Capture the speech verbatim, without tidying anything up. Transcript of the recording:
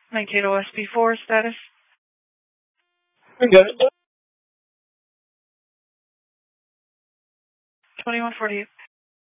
Mankato S B four status. We're good. twenty-one forty-eight.